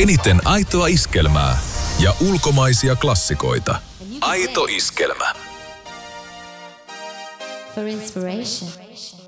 Eniten aitoa iskelmää ja ulkomaisia klassikoita. Aito iskelmä. For inspiration.